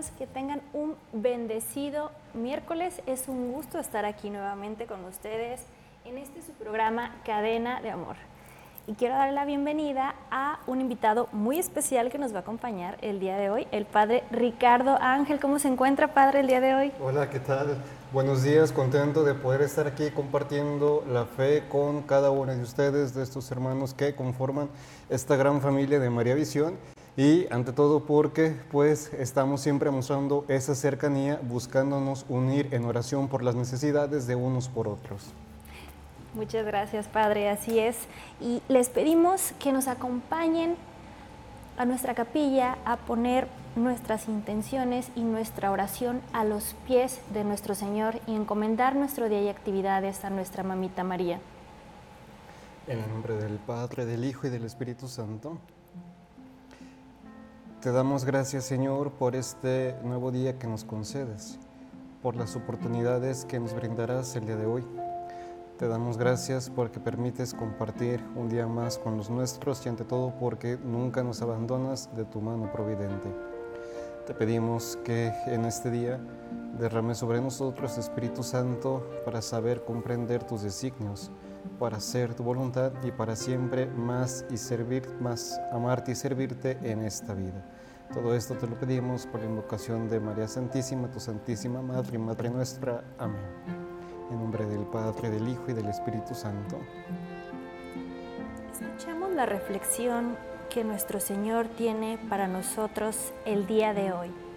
hermanos, que tengan un bendecido miércoles. Es un gusto estar aquí nuevamente con ustedes en este su programa Cadena de Amor. Y quiero darle la bienvenida a un invitado muy especial que nos va a acompañar el día de hoy, el padre Ricardo Ángel. ¿Cómo se encuentra, padre, el día de hoy? Hola, ¿qué tal? Buenos días, contento de poder estar aquí compartiendo la fe con cada uno de ustedes, de estos hermanos que conforman esta gran familia de María Visión. Y ante todo porque pues estamos siempre mostrando esa cercanía, buscándonos unir en oración por las necesidades de unos por otros. Muchas gracias, padre, así es. Y les pedimos que nos acompañen a nuestra capilla a poner nuestras intenciones y nuestra oración a los pies de nuestro Señor y encomendar nuestro día y actividades a nuestra mamita María. En el nombre del Padre, del Hijo y del Espíritu Santo. Te damos gracias, Señor, por este nuevo día que nos concedes, por las oportunidades que nos brindarás el día de hoy. Te damos gracias porque permites compartir un día más con los nuestros y ante todo porque nunca nos abandonas de tu mano providente. Te pedimos que en este día derrames sobre nosotros, Espíritu Santo, para saber comprender tus designios, para hacer tu voluntad y para siempre más amarte y servirte en esta vida. Todo esto te lo pedimos por la invocación de María Santísima, tu Santísima Madre y Madre nuestra. Amén. En nombre del Padre, del Hijo y del Espíritu Santo. Escuchamos la reflexión que nuestro Señor tiene para nosotros el día de hoy.